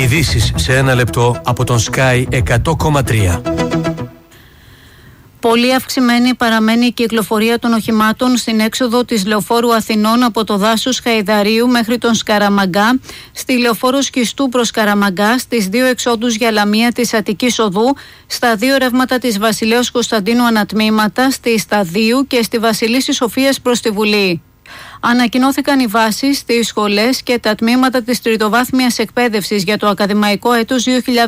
Ειδήσεις σε ένα λεπτό από τον Sky 100,3. Πολύ αυξημένη παραμένει η κυκλοφορία των οχημάτων στην έξοδο της Λεωφόρου Αθηνών από το δάσος Χαϊδαρίου μέχρι τον Σκαραμαγκά, στη Λεωφόρο Σκιστού προς Καραμαγκά, στις δύο εξόδους για Λαμία της Αττικής Οδού, στα δύο ρεύματα της Βασιλέως Κωνσταντίνου ανατμήματα, στη Σταδίου και στη Βασιλίσσης Σοφίας προς τη Βουλή. Ανακοινώθηκαν οι βάσεις στις σχολές και τα τμήματα της τριτοβάθμιας εκπαίδευσης για το ακαδημαϊκό έτος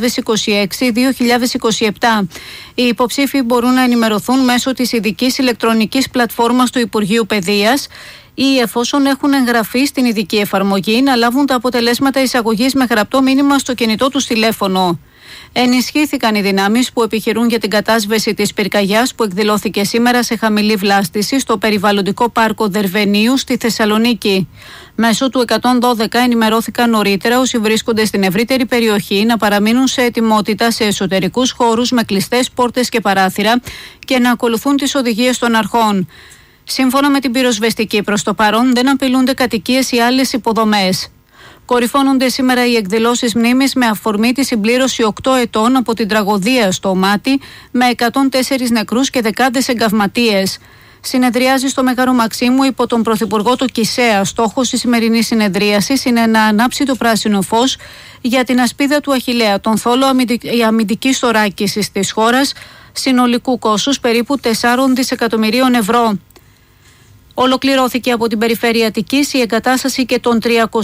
2026-2027. Οι υποψήφοι μπορούν να ενημερωθούν μέσω της ειδικής ηλεκτρονικής πλατφόρμας του Υπουργείου Παιδείας ή, εφόσον έχουν εγγραφεί στην ειδική εφαρμογή, να λάβουν τα αποτελέσματα εισαγωγής με γραπτό μήνυμα στο κινητό τους τηλέφωνο. Ενισχύθηκαν οι δυνάμεις που επιχειρούν για την κατάσβεση της πυρκαγιάς που εκδηλώθηκε σήμερα σε χαμηλή βλάστηση στο περιβαλλοντικό πάρκο Δερβενίου στη Θεσσαλονίκη. Μέσω του 112 ενημερώθηκαν νωρίτερα όσοι βρίσκονται στην ευρύτερη περιοχή να παραμείνουν σε ετοιμότητα σε εσωτερικούς χώρους με κλειστές πόρτες και παράθυρα και να ακολουθούν τις οδηγίες των αρχών. Σύμφωνα με την πυροσβεστική, προς το παρόν δεν απειλούνται κατοικίες ή άλλες υποδομές. Κορυφώνονται σήμερα οι εκδηλώσεις μνήμης με αφορμή τη συμπλήρωση 8 ετών από την τραγωδία στο Μάτι, με 104 νεκρούς και δεκάδες εγκαυματίες. Συνεδριάζει στο Μέγαρο Μαξίμου υπό τον Πρωθυπουργό το Κισέα. Στόχος της σημερινής συνεδρίασης είναι να ανάψει το πράσινο φως για την ασπίδα του Αχιλλέα, τον θόλο αμυντικής θωράκισης της χώρας, συνολικού κόστους περίπου 4 δισεκατομμυρίων ευρώ. Ολοκληρώθηκε από την Περιφέρεια Αττικής η εγκατάσταση και των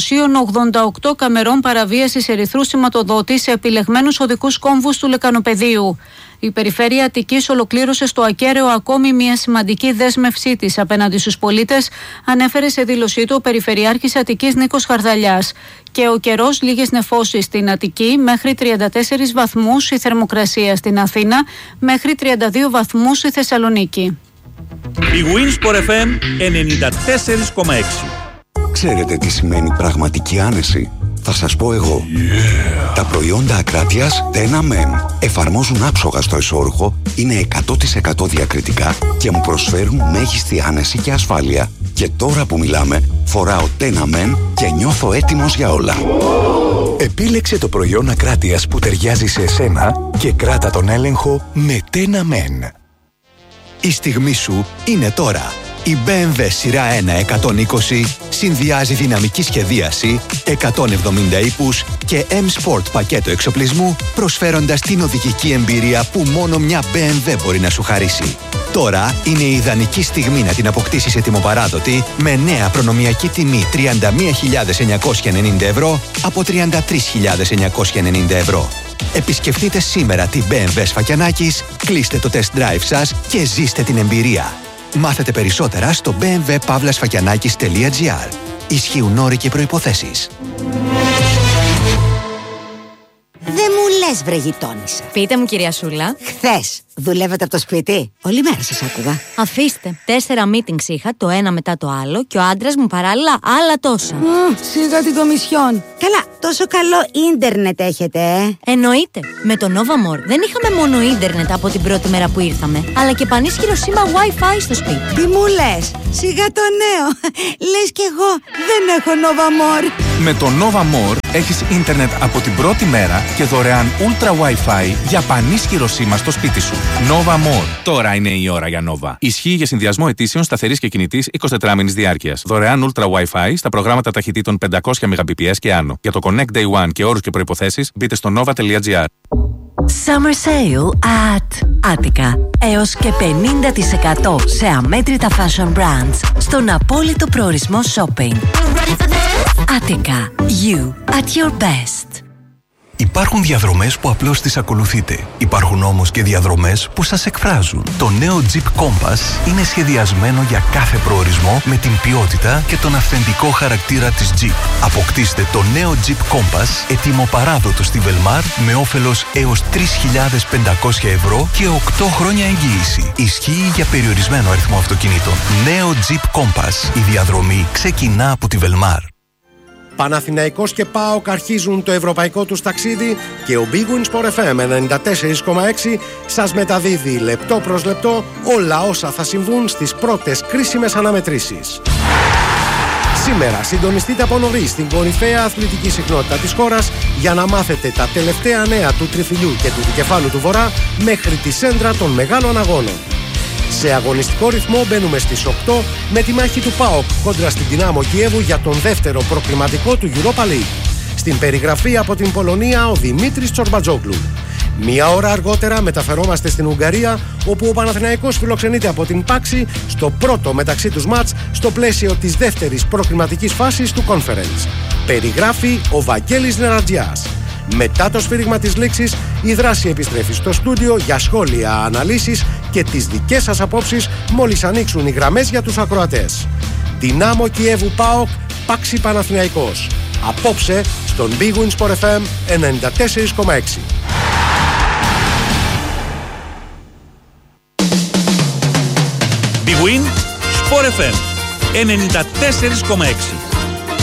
388 καμερών παραβίασης ερυθρού σηματοδότη σε επιλεγμένους οδικούς κόμβους του Λεκανοπεδίου. Η Περιφέρεια Αττικής ολοκλήρωσε στο ακέραιο ακόμη μια σημαντική δέσμευσή της απέναντι στους πολίτες, ανέφερε σε δήλωσή του ο Περιφερειάρχης Αττικής Νίκος Χαρδαλιάς. Και ο καιρός, λίγες νεφώσεις στην Αττική, μέχρι 34 βαθμούς η θερμοκρασία στην Αθήνα, μέχρι 32 βαθμούς στη Θεσσαλονίκη. Η Winsport FM 94,6. Ξέρετε τι σημαίνει πραγματική άνεση? Θα σας πω εγώ. Τα προϊόντα Ακράτειας Tena Men εφαρμόζουν άψογα στο εσώρουχο, είναι 100% διακριτικά και μου προσφέρουν μέγιστη άνεση και ασφάλεια. Και τώρα που μιλάμε, φοράω Tena Men και νιώθω έτοιμος για όλα. Επίλεξε το προϊόν Ακράτειας που ταιριάζει σε εσένα και κράτα τον έλεγχο με Tena Men. Η στιγμή σου είναι τώρα. Η BMW σειρά 1 120 συνδυάζει δυναμική σχεδίαση, 170 ύπους και M-Sport πακέτο εξοπλισμού, προσφέροντας την οδηγική εμπειρία που μόνο μια BMW μπορεί να σου χαρίσει. Τώρα είναι η ιδανική στιγμή να την αποκτήσεις ετοιμοπαράδοτη με νέα προνομιακή τιμή 31.990 ευρώ από 33.990 ευρώ. Επισκεφτείτε σήμερα την BMW Σφακιανάκης, κλείστε το test drive σας και ζήστε την εμπειρία. Μάθετε περισσότερα στο bmwpavlasfakianakis.gr. Ισχύουν όροι και προϋποθέσεις. Δεν μου λες, βρε γειτόνισσα. Πείτε μου, κυρία Σούλα. Χθες δουλεύετε από το σπίτι? Όλη μέρα σας άκουγα. Αφήστε. 4 meetings είχα, το ένα μετά το άλλο, και ο άντρας μου παράλληλα άλλα τόσα. Σιγά την κομισιόν. Καλά, τόσο καλό ίντερνετ έχετε, Εννοείται. Με το Nova More δεν είχαμε μόνο ίντερνετ από την πρώτη μέρα που ήρθαμε, αλλά και πανίσχυρο σήμα Wi-Fi στο σπίτι. Τι μου λες? Σιγά το νέο. Λες κι εγώ δεν έχω Nova More. Με το Nova More έχεις ίντερνετ από την πρώτη μέρα και δωρεάν Ultra Wi-Fi για πανίσχυρο σήμα στο σπίτι σου. Nova More. Τώρα είναι η ώρα για Nova. Ισχύει για συνδυασμό ετήσεων σταθερής και κινητής 24 μήνης διάρκειας. Δωρεάν Ultra Wi-Fi στα προγράμματα ταχυτήτων 500 Mbps και άνω. Για το Connect Day One και όρους και προϋποθέσεις μπείτε στο nova.gr. Summer Sale at Attica. Έως και 50% σε αμέτρητα fashion brands στον απόλυτο προορισμό shopping. Attica. You at your best. Υπάρχουν διαδρομές που απλώς τις ακολουθείτε. Υπάρχουν όμως και διαδρομές που σας εκφράζουν. Το νέο Jeep Compass είναι σχεδιασμένο για κάθε προορισμό με την ποιότητα και τον αυθεντικό χαρακτήρα της Jeep. Αποκτήστε το νέο Jeep Compass ετοιμοπαράδοτο στη Velmar με όφελος έως 3.500 ευρώ και 8 χρόνια εγγύηση. Ισχύει για περιορισμένο αριθμό αυτοκινήτων. Νέο Jeep Compass. Η διαδρομή ξεκινά από τη Velmar. Παναθηναϊκός και ΠΑΟΚ αρχίζουν το ευρωπαϊκό τους ταξίδι και ο Big Win Sport FM 94,6 σας μεταδίδει λεπτό προς λεπτό όλα όσα θα συμβούν στις πρώτες κρίσιμες αναμετρήσεις. Σήμερα συντονιστείτε από νωρίς στην κορυφαία αθλητική συχνότητα της χώρας για να μάθετε τα τελευταία νέα του Τριφυλιού και του Δικεφάλου του Βορρά μέχρι τη σέντρα των μεγάλων αγώνων. Σε αγωνιστικό ρυθμό μπαίνουμε στις 8 με τη μάχη του ΠΑΟΚ κόντρα στην Δυνάμο Κιέβου για τον δεύτερο προκριματικό του Europa League. Στην περιγραφή από την Πολωνία ο Δημήτρης Τσορμπατζόγλου. Μία ώρα αργότερα μεταφερόμαστε στην Ουγγαρία, όπου ο Παναθηναϊκός φιλοξενείται από την Πάξη στο πρώτο μεταξύ τους μάτς στο πλαίσιο της δεύτερης προκριματικής φάσης του Conference. Περιγράφει ο Βαγγέλης Νερατζιάς. Μετά το σφύριγμα της λήξης, η δράση επιστρέφει στο στούντιο για σχόλια, αναλύσεις και τις δικές σας απόψεις μόλις ανοίξουν οι γραμμές για τους ακροατές. Δυνάμο Κιέβου ΠΑΟΚ, Πάξη Παναθηναϊκός. Απόψε στον Big Win Sport FM 94,6. Big Win Sport FM 94,6.